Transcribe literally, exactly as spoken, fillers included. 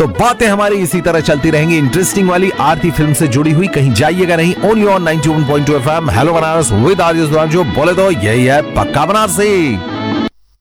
तो बातें हमारी इसी तरह चलती रहेंगी इंटरेस्टिंग वाली आरती फिल्म से जुड़ी हुई। कहीं जाइएगा नहीं, only on ninety one point two FM hello Banaras with RJ Sudhanshu. बोले तो यही है पक्का बनारसी।